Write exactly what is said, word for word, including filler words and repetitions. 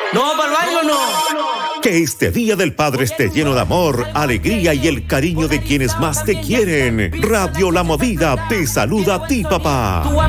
No, para el baño no. Que este Día del Padre esté lleno de amor, alegría y el cariño de quienes más te quieren. Radio La Movida te saluda a ti, papá.